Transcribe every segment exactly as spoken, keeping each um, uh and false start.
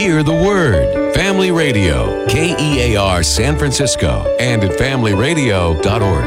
Hear the Word. Family Radio, K E A R San Francisco, and at family radio dot org.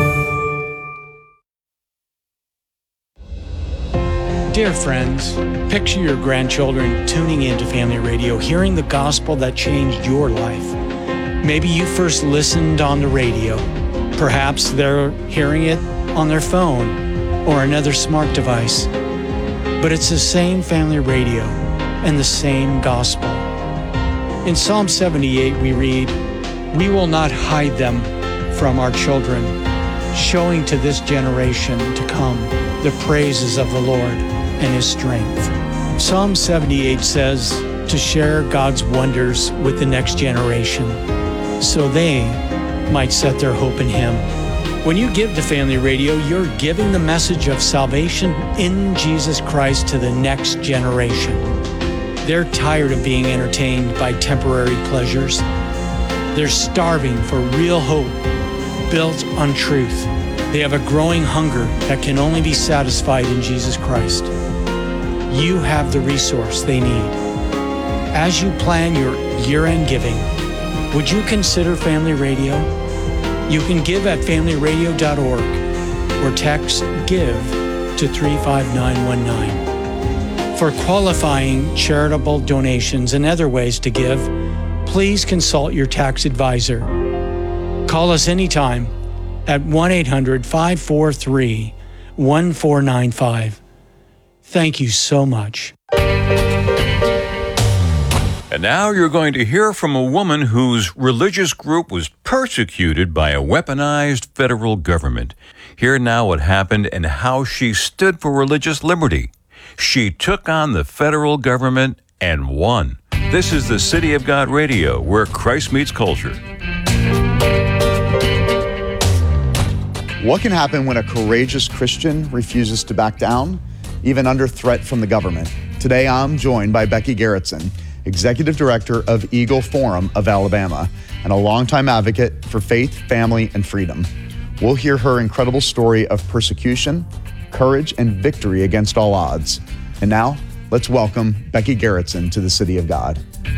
Dear friends, picture your grandchildren tuning into Family Radio, hearing the gospel that changed your life. Maybe you first listened on the radio. Perhaps they're hearing it on their phone or another smart device. But it's the same Family Radio and the same gospel. In Psalm seventy-eight, we read, "We will not hide them from our children, showing to this generation to come the praises of the Lord and His strength." Psalm seventy-eight says to share God's wonders with the next generation so they might set their hope in Him. When you give to Family Radio, you're giving the message of salvation in Jesus Christ to the next generation. They're tired of being entertained by temporary pleasures. They're starving for real hope built on truth. They have a growing hunger that can only be satisfied in Jesus Christ. You have the resource they need. As you plan your year-end giving, would you consider Family Radio? You can give at family radio dot org or text GIVE to three five nine one nine. For qualifying charitable donations and other ways to give, please consult your tax advisor. Call us anytime at one eight hundred, five four three, one four nine five. Thank you so much. And now you're going to hear from a woman whose religious group was persecuted by a weaponized federal government. Hear now what happened and how she stood for religious liberty. She took on the federal government and won. This is the City of God Radio, where Christ meets culture. What can happen when a courageous Christian refuses to back down, even under threat from the government? Today, I'm joined by Becky Garretson, Executive Director of Eagle Forum of Alabama, and a longtime advocate for faith, family, and freedom. We'll hear her incredible story of persecution, courage, and victory against all odds. And now, let's welcome Becky Garretson to the City of God.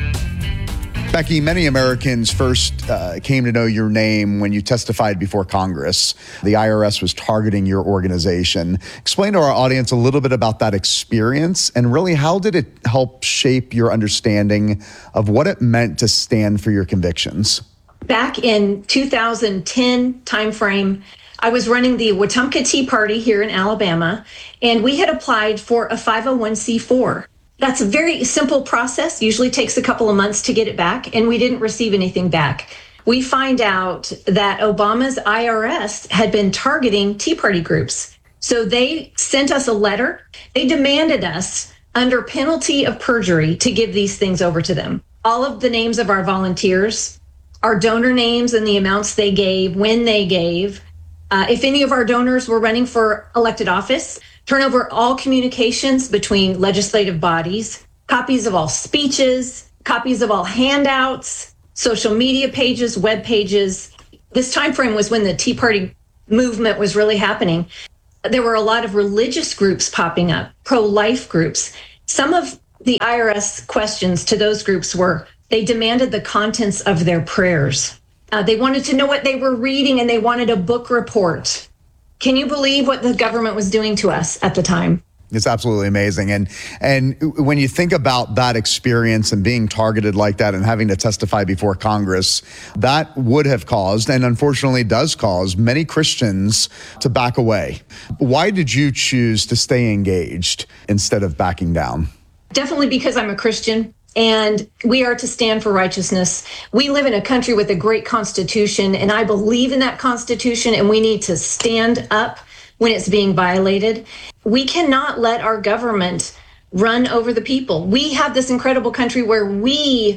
Becky, many Americans first uh, came to know your name when you testified before Congress. The I R S was targeting your organization. Explain to our audience a little bit about that experience, and really, how did it help shape your understanding of what it meant to stand for your convictions? Back in two thousand ten timeframe, I was running the Wetumpka Tea Party here in Alabama, and we had applied for a five oh one c four. That's a very simple process, usually takes a couple of months to get it back, and we didn't receive anything back. We find out that Obama's I R S had been targeting Tea Party groups. So they sent us a letter. They demanded us, under penalty of perjury, to give these things over to them. All of the names of our volunteers, our donor names and the amounts they gave, when they gave, uh, if any of our donors were running for elected office, turn over all communications between legislative bodies, copies of all speeches, copies of all handouts, social media pages, web pages. This time frame was when the Tea Party movement was really happening. There were a lot of religious groups popping up, pro-life groups. Some of the I R S questions to those groups were, they demanded the contents of their prayers. Uh, they wanted to know what they were reading, and they wanted a book report. Can you believe what the government was doing to us at the time? It's absolutely amazing. And and when you think about that experience and being targeted like that and having to testify before Congress, that would have caused, and unfortunately does cause, many Christians to back away. Why did you choose to stay engaged instead of backing down? Definitely because I'm a Christian. And we are to stand for righteousness. We live in a country with a great constitution, and I believe in that constitution, and we need to stand up when it's being violated. We cannot let our government run over the people. We have this incredible country where we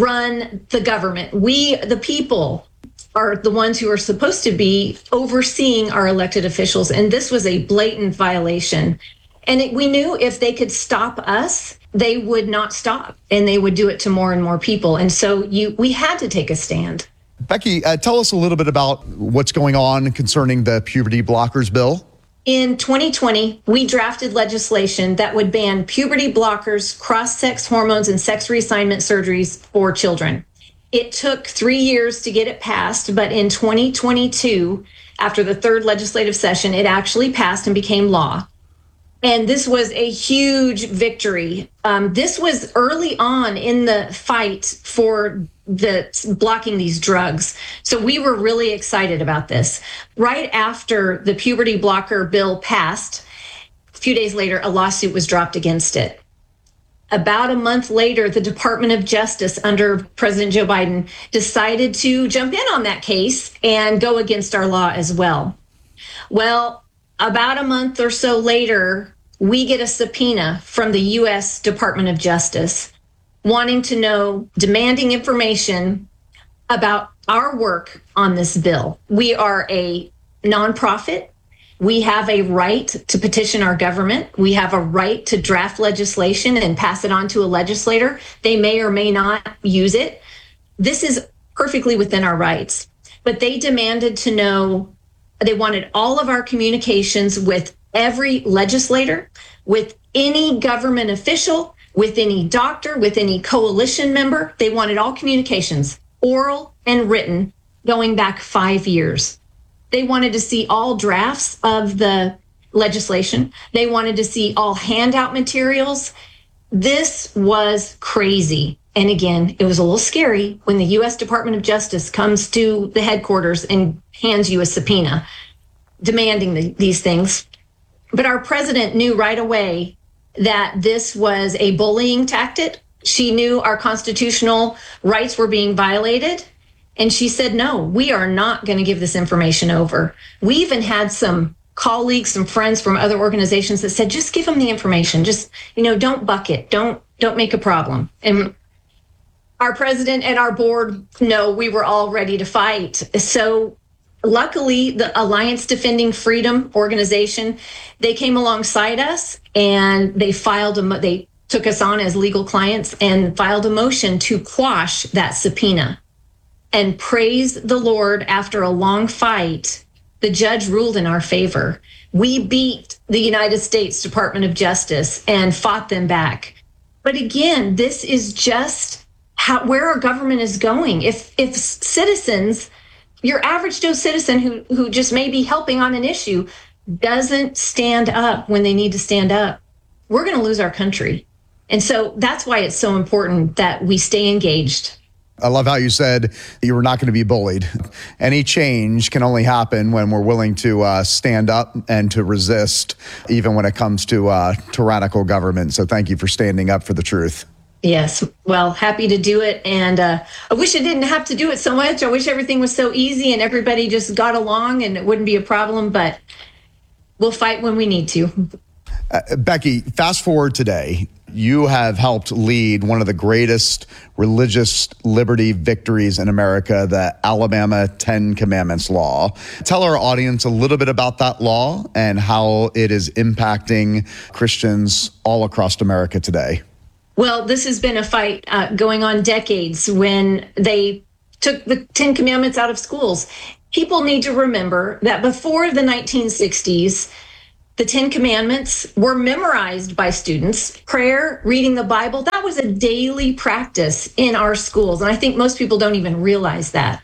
run the government. We, the people, are the ones who are supposed to be overseeing our elected officials, and this was a blatant violation. And it, we knew if they could stop us, they would not stop, and they would do it to more and more people. And so you, we had to take a stand. Becky, uh, tell us a little bit about what's going on concerning the puberty blockers bill. In twenty twenty, we drafted legislation that would ban puberty blockers, cross-sex hormones, and sex reassignment surgeries for children. It took three years to get it passed, but in twenty twenty-two, after the third legislative session, it actually passed and became law. And this was a huge victory. Um, this was early on in the fight for the blocking these drugs. So we were really excited about this. Right after the puberty blocker bill passed, a few days later, a lawsuit was dropped against it. About a month later, the Department of Justice under President Joe Biden decided to jump in on that case and go against our law as well. Well, about a month or so later, we get a subpoena from the U S Department of Justice wanting to know, demanding information about our work on this bill. We are a nonprofit. We have a right to petition our government. We have a right to draft legislation and pass it on to a legislator. They may or may not use it. This is perfectly within our rights. But they demanded to know, they wanted all of our communications with every legislator, with any government official, with any doctor, with any coalition member. They wanted all communications, oral and written, going back five years. They wanted to see all drafts of the legislation. They wanted to see all handout materials. This was crazy. And again, it was a little scary when the U S Department of Justice comes to the headquarters and hands you a subpoena demanding the, these things. But our president knew right away that this was a bullying tactic. She knew our constitutional rights were being violated. And she said, no, we are not going to give this information over. We even had some colleagues, some friends from other organizations that said, just give them the information. Just, you know, don't bucket. Don't, don't make a problem. And our president and our board know we were all ready to fight. So luckily, the Alliance Defending Freedom organization, they came alongside us and they filed a, they took us on as legal clients and filed a motion to quash that subpoena. And praise the Lord, after a long fight, the judge ruled in our favor. We beat the United States Department of Justice and fought them back. But again, this is just how, where our government is going. If if citizens, your average Joe citizen who, who just may be helping on an issue, doesn't stand up when they need to stand up, we're going to lose our country. And so that's why it's so important that we stay engaged. I love how you said you were not going to be bullied. Any change can only happen when we're willing to uh, stand up and to resist, even when it comes to uh, tyrannical government. So thank you for standing up for the truth. Yes. Well, happy to do it. And uh, I wish I didn't have to do it so much. I wish everything was so easy and everybody just got along and it wouldn't be a problem. But we'll fight when we need to. Uh, Becky, fast forward today. You have helped lead one of the greatest religious liberty victories in America, the Alabama Ten Commandments law. Tell our audience a little bit about that law and how it is impacting Christians all across America today. Well, this has been a fight uh, going on decades when they took the Ten Commandments out of schools. People need to remember that before the nineteen sixties, the Ten Commandments were memorized by students. Prayer, reading the Bible, that was a daily practice in our schools. And I think most people don't even realize that.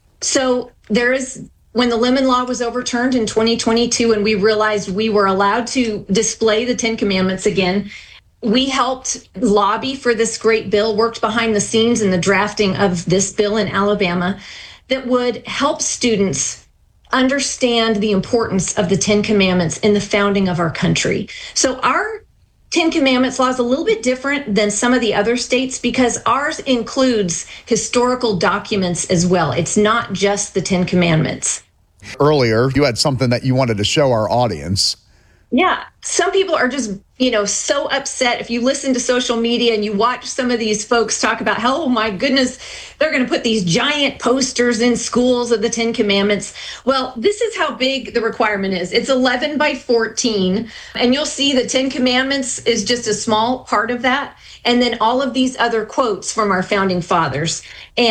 So there is, when the Lemon Law was overturned in twenty twenty-two and we realized we were allowed to display the Ten Commandments again, we helped lobby for this great bill, worked behind the scenes in the drafting of this bill in Alabama that would help students understand the importance of the Ten Commandments in the founding of our country. So our Ten Commandments law is a little bit different than some of the other states because ours includes historical documents as well. It's not just the Ten Commandments. Earlier, you had something that you wanted to show our audience. Yeah, some people are just, you know, so upset. If you listen to social media and you watch some of these folks talk about how, oh my goodness, they're going to put these giant posters in schools of the Ten Commandments. Well, this is how big the requirement is. It's eleven by fourteen. And you'll see the Ten Commandments is just a small part of that. And then all of these other quotes from our founding fathers. And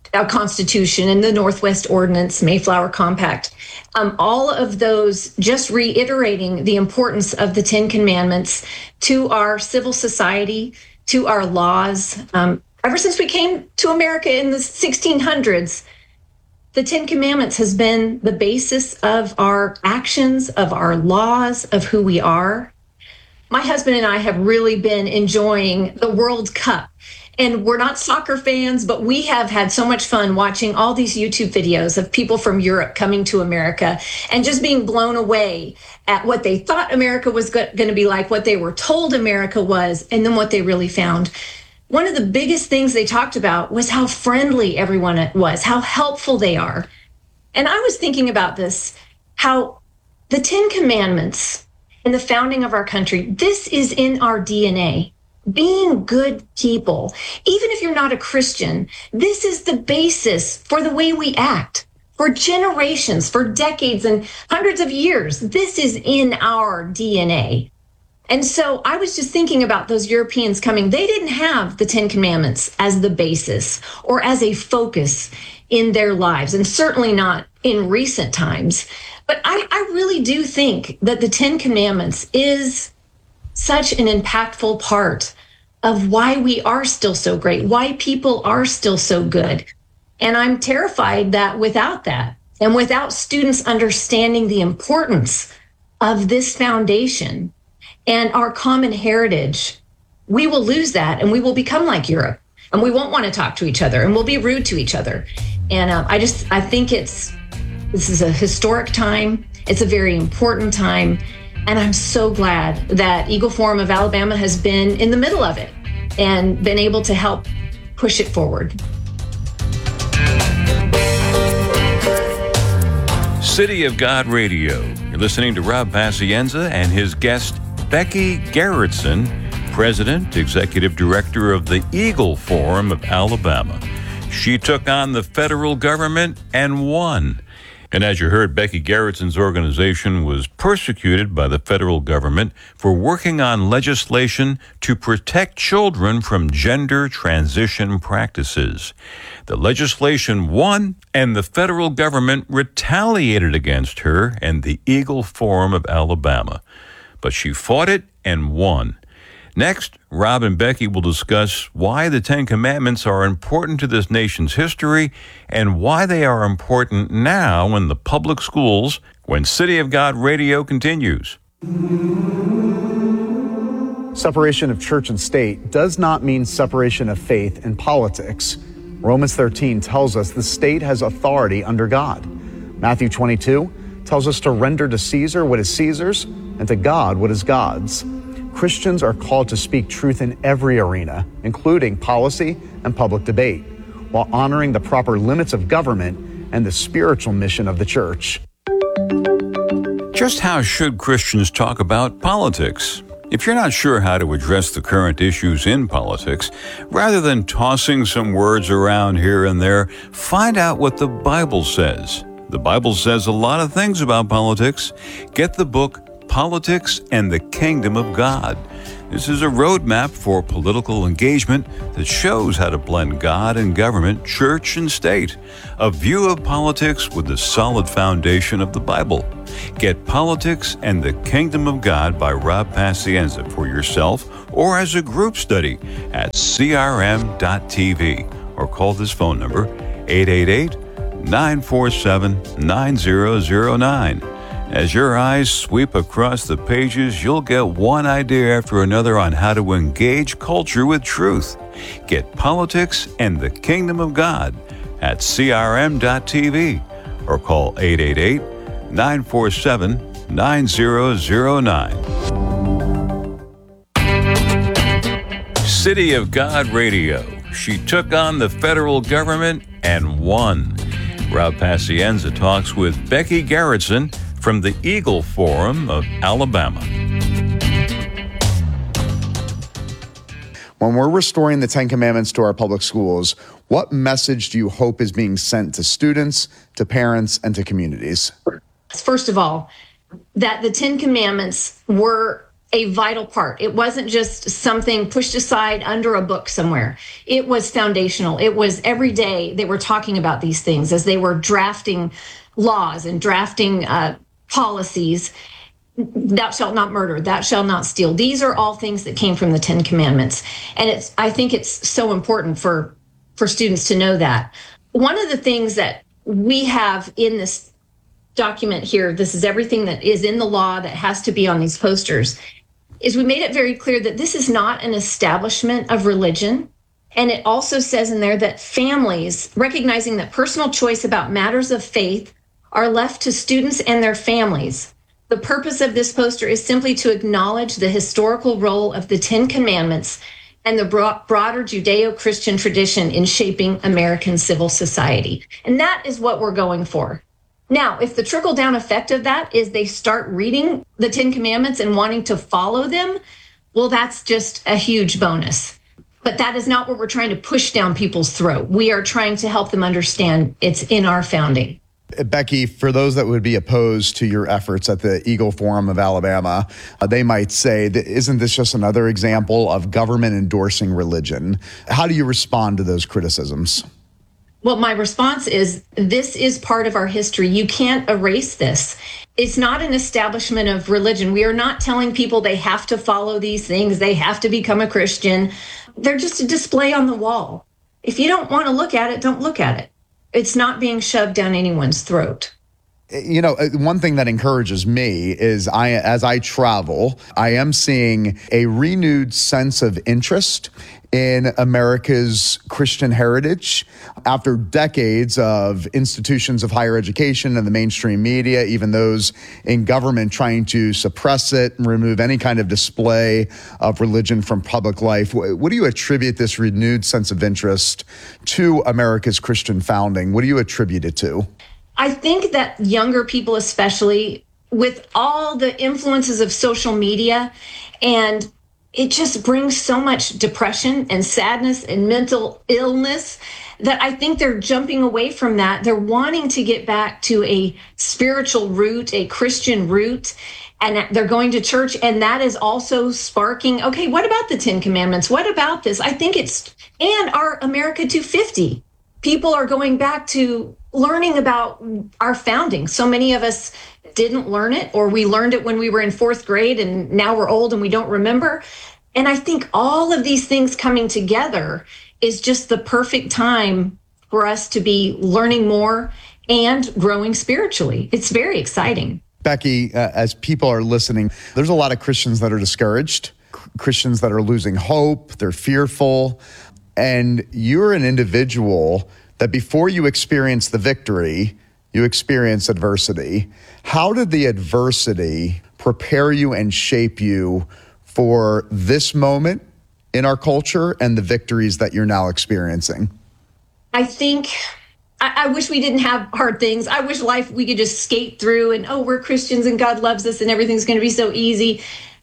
our Constitution and the Northwest Ordinance, Mayflower Compact, um, all of those just reiterating the importance of the Ten Commandments to our civil society, to our laws. Um, ever since we came to America in the sixteen hundreds, the Ten Commandments has been the basis of our actions, of our laws, of who we are. My husband and I have really been enjoying the World Cup. And we're not soccer fans, but we have had so much fun watching all these YouTube videos of people from Europe coming to America and just being blown away at what they thought America was going to be like, what they were told America was, and then what they really found. One of the biggest things they talked about was how friendly everyone was, how helpful they are. And I was thinking about this, how the Ten Commandments and the founding of our country, this is in our D N A. Being good people, even if you're not a Christian, this is the basis for the way we act for generations, for decades and hundreds of years. This is in our D N A. And so I was just thinking about those Europeans coming. They didn't have the Ten Commandments as the basis or as a focus in their lives, and certainly not in recent times. But I, I really do think that the Ten Commandments is such an impactful part of why we are still so great, why people are still so good. And I'm terrified that without that, and without students understanding the importance of this foundation and our common heritage, we will lose that and we will become like Europe, and we won't want to talk to each other and we'll be rude to each other. And um, I just, I think it's, this is a historic time. It's a very important time. And I'm so glad that Eagle Forum of Alabama has been in the middle of it and been able to help push it forward. City of God Radio. You're listening to Rob Pacienza and his guest, Becky Gerritsen, President, Executive Director of the Eagle Forum of Alabama. She took on the federal government and won. And as you heard, Becky Gerritsen's organization was persecuted by the federal government for working on legislation to protect children from gender transition practices. The legislation won, and the federal government retaliated against her and the Eagle Forum of Alabama. But she fought it and won. Next, Rob and Becky will discuss why the Ten Commandments are important to this nation's history and why they are important now in the public schools when City of God Radio continues. Separation of church and state does not mean separation of faith and politics. Romans thirteen tells us the state has authority under God. Matthew twenty-two tells us to render to Caesar what is Caesar's and to God what is God's. Christians are called to speak truth in every arena, including policy and public debate, while honoring the proper limits of government and the spiritual mission of the church. Just how should Christians talk about politics? If you're not sure how to address the current issues in politics, rather than tossing some words around here and there, find out what the Bible says. The Bible says a lot of things about politics. Get the book Politics and the Kingdom of God. This is a roadmap for political engagement that shows how to blend God and government, church and state. A view of politics with the solid foundation of the Bible. Get Politics and the Kingdom of God by Rob Pacienza for yourself or as a group study at C R M dot T V or call this phone number eight eight eight, nine four seven, nine zero zero nine. As your eyes sweep across the pages, you'll get one idea after another on how to engage culture with truth. Get Politics and the Kingdom of God at C R M dot T V or call eight eight eight, nine four seven, nine zero zero nine. City of God Radio. She took on the federal government and won. Rob Pacienza talks with Becky Gerritsen from the Eagle Forum of Alabama. When we're restoring the Ten Commandments to our public schools, what message do you hope is being sent to students, to parents, and to communities? First of all, that the Ten Commandments were a vital part. It wasn't just something pushed aside under a book somewhere. It was foundational. It was every day they were talking about these things as they were drafting laws and drafting uh, policies. Thou shalt not murder, thou shalt not steal. These are all things that came from the Ten Commandments. And it's, I think it's so important for, for students to know that. One of the things that we have in this document here, this is everything that is in the law that has to be on these posters, is we made it very clear that this is not an establishment of religion. And it also says in there that families, recognizing that personal choice about matters of faith are left to students and their families. The purpose of this poster is simply to acknowledge the historical role of the Ten Commandments and the bro- broader Judeo-Christian tradition in shaping American civil society. And that is what we're going for. Now, if the trickle-down effect of that is they start reading the Ten Commandments and wanting to follow them, well, that's just a huge bonus. But that is not what we're trying to push down people's throat. We are trying to help them understand it's in our founding. Becky, for those that would be opposed to your efforts at the Eagle Forum of Alabama, uh, they might say, that, isn't this just another example of government endorsing religion? How do you respond to those criticisms? Well, my response is, this is part of our history. You can't erase this. It's not an establishment of religion. We are not telling people they have to follow these things. They have to become a Christian. They're just a display on the wall. If you don't want to look at it, don't look at it. It's not being shoved down anyone's throat. You know, one thing that encourages me is I, as I travel, I am seeing a renewed sense of interest in America's Christian heritage after decades of institutions of higher education and the mainstream media, even those in government trying to suppress it and remove any kind of display of religion from public life. What do you attribute this renewed sense of interest to America's Christian founding? What do you attribute it to? I think that younger people, especially with all the influences of social media, and it just brings so much depression and sadness and mental illness that I think they're jumping away from that. They're wanting to get back to a spiritual root, a Christian root, and they're going to church. And that is also sparking, okay, what about the Ten Commandments? What about this? I think it's, and our America two fifty. People are going back to learning about our founding. So many of us didn't learn it, or we learned it when we were in fourth grade and now we're old and we don't remember. And I think all of these things coming together is just the perfect time for us to be learning more and growing spiritually. It's very exciting. Becky, uh, as people are listening, there's a lot of Christians that are discouraged, Christians that are losing hope, they're fearful. And you're an individual that before you experience the victory, you experience adversity. How did the adversity prepare you and shape you for this moment in our culture and the victories that you're now experiencing? I think, I, I wish we didn't have hard things. I wish life, we could just skate through and, oh, we're Christians and God loves us and everything's going to be so easy.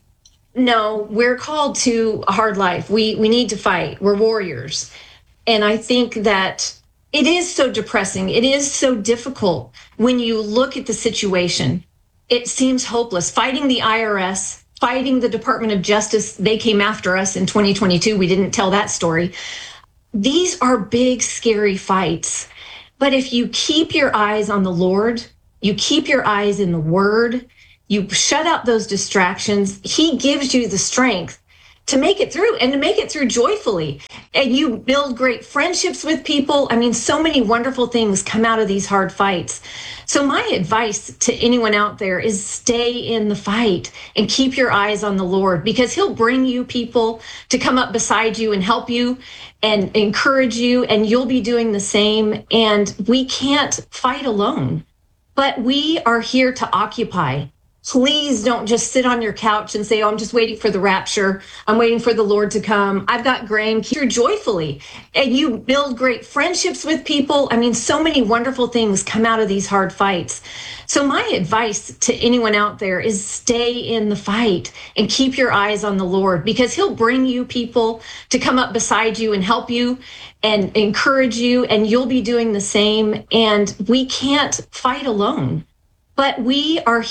No, we're called to a hard life. We we need to fight. We're warriors. And I think that it is so depressing. It is so difficult when you look at the situation. It seems hopeless. Fighting the I R S, fighting the Department of Justice. They came after us in twenty twenty-two. We didn't tell that story. These are big, scary fights. But if you keep your eyes on the Lord, you keep your eyes in the Word, you shut out those distractions, He gives you the strength to make it through and to make it through joyfully. And you build great friendships with people. I mean, so many wonderful things come out of these hard fights. So my advice to anyone out there is stay in the fight and keep your eyes on the Lord, because He'll bring you people to come up beside you and help you and encourage you, and you'll be doing the same. And we can't fight alone, but we are here to occupy. Please don't just sit on your couch and say, oh, I'm just waiting for the rapture. I'm waiting for the Lord to come. I've got grandkids. Joyfully. And you build great friendships with people. I mean, so many wonderful things come out of these hard fights. So my advice to anyone out there is stay in the fight and keep your eyes on the Lord, because He'll bring you people to come up beside you and help you and encourage you, and you'll be doing the same. And we can't fight alone, but we are